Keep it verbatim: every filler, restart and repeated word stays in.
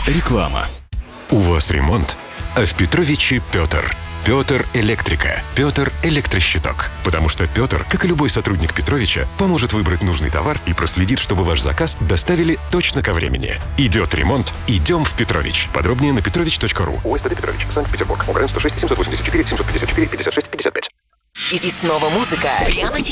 Реклама. У вас ремонт, а в Петровиче Петр. Петр Электрика. Петр Электрощиток. Потому что Петр, как и любой сотрудник Петровича, поможет выбрать нужный товар и проследит, чтобы ваш заказ доставили точно ко времени. Идет ремонт, идем в Петрович. Подробнее на петрович точка ру. ОСТД Петрович, Санкт-Петербург. УГРН сто шесть семьсот восемьдесят четыре семьсот пятьдесят четыре пятьдесят шесть пятьдесят пять. И, и снова музыка. Прямо сейчас.